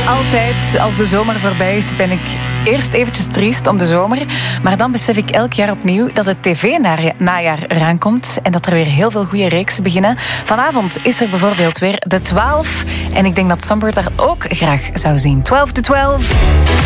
Altijd, als de zomer voorbij is, ben ik eerst eventjes triest om de zomer. Maar dan besef ik elk jaar opnieuw dat het tv-najaar eraan komt en dat er weer heel veel goede reeksen beginnen. Vanavond is er bijvoorbeeld weer de 12. En ik denk dat Sunbird daar ook graag zou zien. 12 to 12.